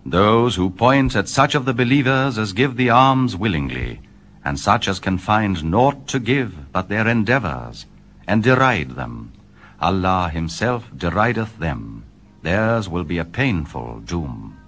Those who point at such of the believers as give the alms willingly, and such as can find naught to give but their endeavors, and deride them, Allah himself derideth them. Theirs will be a painful doom.